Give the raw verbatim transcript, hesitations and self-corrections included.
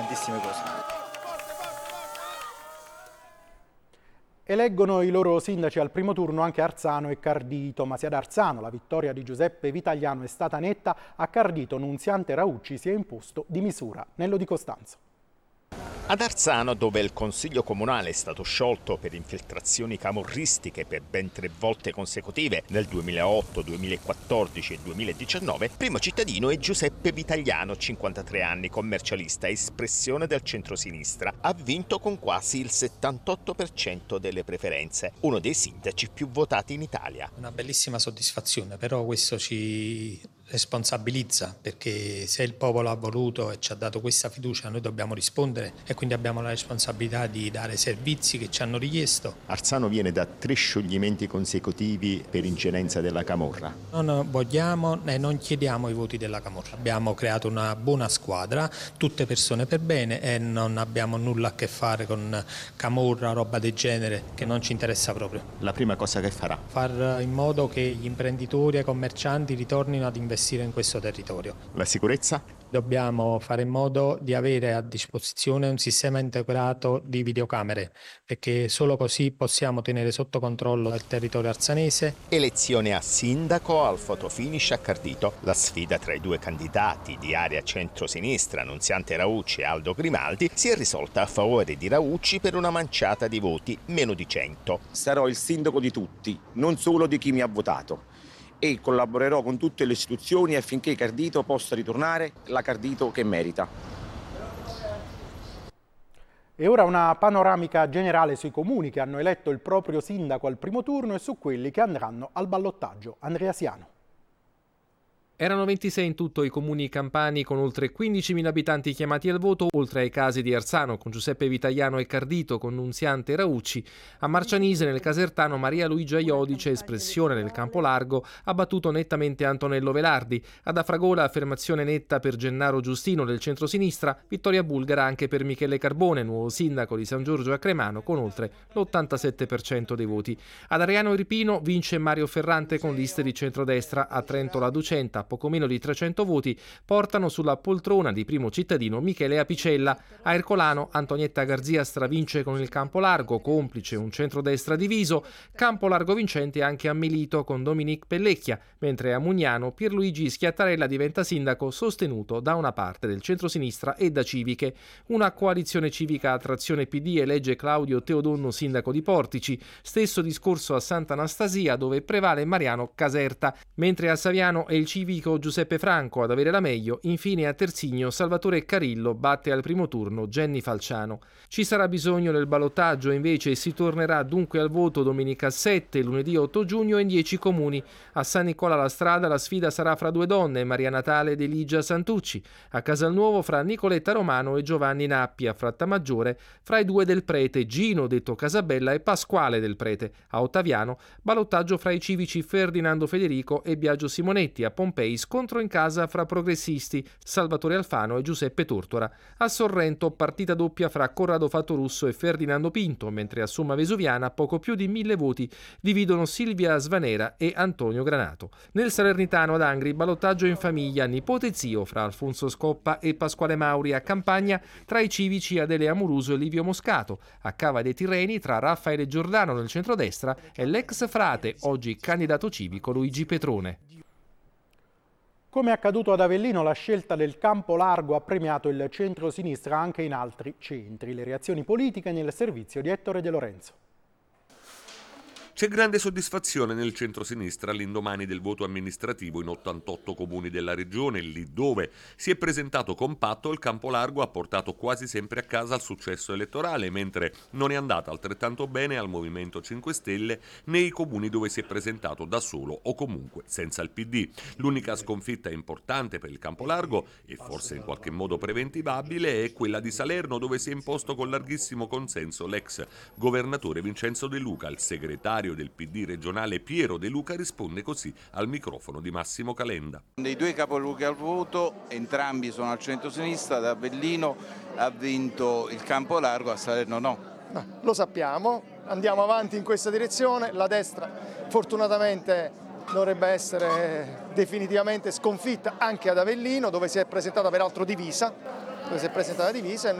tantissime cose. Eleggono i loro sindaci al primo turno anche Arzano e Cardito, ma sia ad Arzano la vittoria di Giuseppe Vitagliano è stata netta, a Cardito Nunziante Raucci si è imposto di misura. Nello di Costanzo. Ad Arzano, dove il consiglio comunale è stato sciolto per infiltrazioni camorristiche per ben tre volte consecutive nel duemilaotto, duemilaquattordici e duemiladiciannove, primo cittadino è Giuseppe Vitagliano, cinquantatré anni, commercialista, espressione del centrosinistra. Ha vinto con quasi il settantotto per cento delle preferenze, uno dei sindaci più votati in Italia. Una bellissima soddisfazione, però questo ci responsabilizza, perché se il popolo ha voluto e ci ha dato questa fiducia, noi dobbiamo rispondere e quindi abbiamo la responsabilità di dare servizi che ci hanno richiesto. Arzano viene da tre scioglimenti consecutivi per ingerenza della camorra. Non vogliamo e non chiediamo i voti della camorra. Abbiamo creato una buona squadra, tutte persone per bene, e non abbiamo nulla a che fare con camorra, roba del genere, che non ci interessa proprio. La prima cosa che farà? Far in modo che gli imprenditori e i commercianti ritornino ad investire in questo territorio. La sicurezza? Dobbiamo fare in modo di avere a disposizione un sistema integrato di videocamere, perché solo così possiamo tenere sotto controllo il territorio arzanese. Elezione a sindaco al fotofinish a Cardito. La sfida tra i due candidati di area centro-sinistra, Nunziante Raucci e Aldo Grimaldi, si è risolta a favore di Raucci per una manciata di voti, meno di cento. Sarò il sindaco di tutti, non solo di chi mi ha votato, e collaborerò con tutte le istituzioni affinché Cardito possa ritornare la Cardito che merita. E ora una panoramica generale sui comuni che hanno eletto il proprio sindaco al primo turno e su quelli che andranno al ballottaggio. Andrea Siano. Erano ventisei in tutto i comuni campani con oltre quindicimila abitanti chiamati al voto, oltre ai casi di Arzano con Giuseppe Vitagliano e Cardito con Nunziante Raucci. A Marcianise, nel Casertano, Maria Luigia Iodice, espressione nel Campo Largo, ha battuto nettamente Antonello Velardi. Ad Afragola, affermazione netta per Gennaro Giustino del centrosinistra, vittoria bulgara anche per Michele Carbone, nuovo sindaco di San Giorgio a Cremano, con oltre l'ottantasette per cento dei voti. Ad Ariano Irpino vince Mario Ferrante con liste di centrodestra. A Trento la Ducenta, poco meno di trecento voti, portano sulla poltrona di primo cittadino Michele Apicella. A Ercolano Antonietta Garzia stravince con il Campo Largo, complice un centrodestra diviso. Campo Largo vincente anche a Melito con Dominique Pellecchia, mentre a Mugnano Pierluigi Schiattarella diventa sindaco sostenuto da una parte del centrosinistra e da Civiche. Una coalizione civica a trazione P D elegge Claudio Teodonno sindaco di Portici. Stesso discorso a Sant'Anastasia, dove prevale Mariano Caserta, mentre a Saviano è il civico Giuseppe Franco ad avere la meglio. Infine a Terzigno Salvatore Carillo batte al primo turno Genni Falciano. Ci sarà bisogno del ballottaggio, invece si tornerà dunque al voto domenica sette, lunedì otto giugno in dieci comuni. A San Nicola la Strada la sfida sarà fra due donne, Maria Natale ed Eligia Santucci. A Casalnuovo fra Nicoletta Romano e Giovanni Nappi. A Frattamaggiore fra i due del Prete, Gino detto Casabella e Pasquale del Prete. A Ottaviano ballottaggio fra i civici Ferdinando Federico e Biagio Simonetti. A Pompei scontro in casa fra progressisti Salvatore Alfano e Giuseppe Tortora. A Sorrento partita doppia fra Corrado Fattorusso e Ferdinando Pinto, mentre a Somma Vesuviana poco più di mille voti dividono Silvia Svanera e Antonio Granato. Nel Salernitano ad Angri ballottaggio in famiglia nipote zio fra Alfonso Scoppa e Pasquale Mauri. A Campagna tra i civici Adele Amoruso e Livio Moscato. A Cava dei Tirreni tra Raffaele Giordano nel centrodestra e l'ex frate, oggi candidato civico, Luigi Petrone. Come accaduto ad Avellino, la scelta del Campo Largo ha premiato il centro-sinistra anche in altri centri. Le reazioni politiche nel servizio di Ettore De Lorenzo. C'è grande soddisfazione nel centrosinistra all'indomani del voto amministrativo in ottantotto comuni della regione, lì dove si è presentato compatto il Campo Largo ha portato quasi sempre a casa il successo elettorale, mentre non è andata altrettanto bene al Movimento cinque Stelle nei comuni dove si è presentato da solo o comunque senza il P D. L'unica sconfitta importante per il Campo Largo, e forse in qualche modo preventivabile, è quella di Salerno, dove si è imposto con larghissimo consenso l'ex governatore Vincenzo De Luca. Il segretario del P D regionale Piero De Luca risponde così al microfono di Massimo Calenda. Dei due capoluoghi al voto, entrambi sono al centro-sinistra, ad Avellino ha vinto il Campo Largo, a Salerno no. no. Lo sappiamo, andiamo avanti in questa direzione, la destra fortunatamente dovrebbe essere definitivamente sconfitta anche ad Avellino, dove si è presentata peraltro divisa, dove si è presentata divisa.